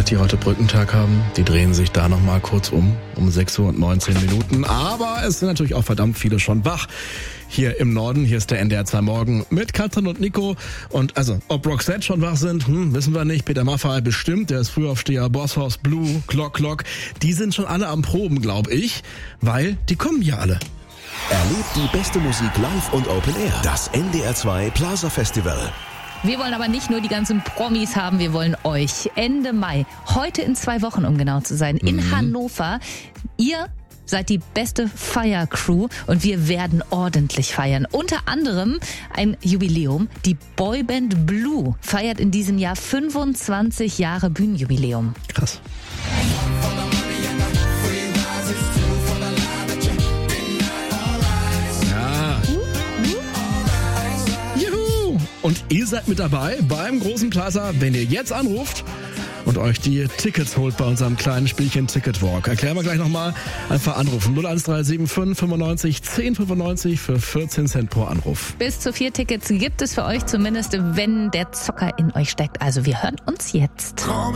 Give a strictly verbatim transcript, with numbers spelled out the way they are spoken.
die heute Brückentag haben, die drehen sich da nochmal kurz um, um sechs Uhr und neunzehn Minuten. Aber es sind natürlich auch verdammt viele schon wach. Hier im Norden, hier ist der N D R zwei Morgen mit Katrin und Nico. Und also, ob Roxette schon wach sind, hm, wissen wir nicht. Peter Maffay bestimmt, der ist Frühaufsteher, Bosshaus, Blue, Clock Clock. Die sind schon alle am Proben, glaube ich, weil die kommen ja alle. Erlebt die beste Musik live und Open Air. Das N D R zwei Plaza Festival. Wir wollen aber nicht nur die ganzen Promis haben, wir wollen euch. Ende Mai, heute in zwei Wochen, um genau zu sein, in mhm. Hannover. Ihr seid die beste Feiercrew und wir werden ordentlich feiern. Unter anderem ein Jubiläum. Die Boyband Blue feiert in diesem Jahr fünfundzwanzig Jahre Bühnenjubiläum. Krass. Ja. Juhu! Und ihr seid mit dabei beim großen Plaza, wenn ihr jetzt anruft und euch die Tickets holt bei unserem kleinen Spielchen Ticketwalk. Erklären wir gleich nochmal. Einfach anrufen. null eins drei sieben fünf fünfundneunzig zehn fünfundneunzig für vierzehn Cent pro Anruf. Bis zu vier Tickets gibt es für euch, zumindest wenn der Zocker in euch steckt. Also wir hören uns jetzt.